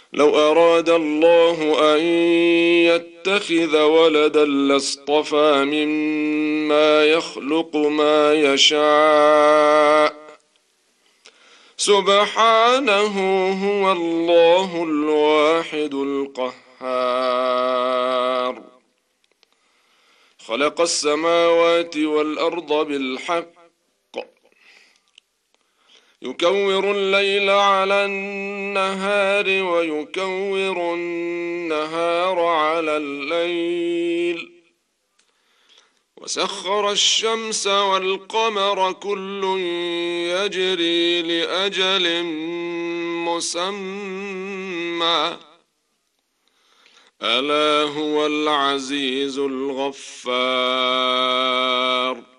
لو أراد الله أن يتخذ ولدا لاصطفى مما يخلق ما يشاء سبحانه هو الله الواحد القهار خلق السماوات والأرض بالحق يكور الليل على النهار ويكور النهار على الليل وسخر الشمس والقمر كل يجري لأجل مسمى ألا هو العزيز الغفار